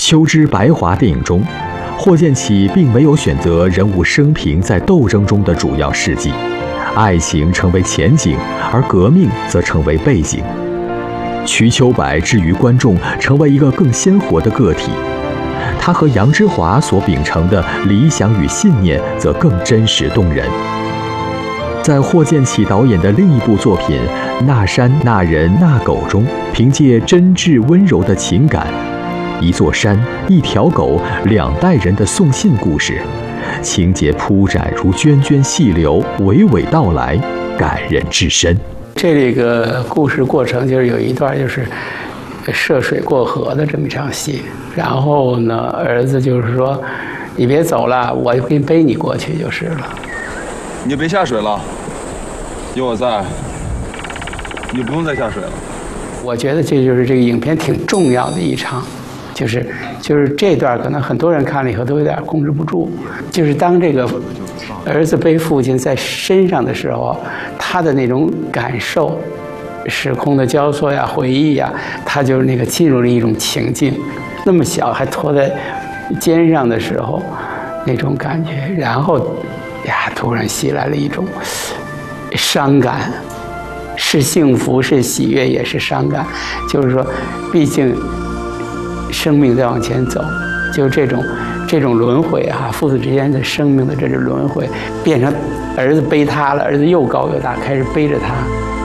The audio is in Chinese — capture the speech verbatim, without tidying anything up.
秋之白华电影中，霍建起并没有选择人物生平在斗争中的主要事迹，爱情成为前景，而革命则成为背景。瞿秋白置于观众成为一个更鲜活的个体，他和杨之华所秉承的理想与信念则更真实动人。在霍建起导演的另一部作品《那山那人那狗》中，凭借真挚温柔的情感，一座山、一条狗、两代人的送信故事，情节铺展如涓涓细流，娓娓道来，感人至深。 这个故事过程就是有一段就是涉水过河的这么一场戏，然后呢，儿子就是说：“你别走了，我就给你背你过去就是了。” 你别下水了，有我在，你不用再下水了。 我觉得这就是这个影片挺重要的一场，就是就是这段可能很多人看了以后都有点控制不住，就是当这个儿子背父亲在身上的时候，他的那种感受，时空的交错呀、回忆呀，他就是那个进入了一种情境，那么小还拖在肩上的时候，那种感觉，然后呀，突然袭来了一种伤感，是幸福，是喜悦，也是伤感。就是说，毕竟生命在往前走，就这种这种轮回啊，父子之间的生命的这种轮回，变成儿子背他了，儿子又高又大，开始背着他。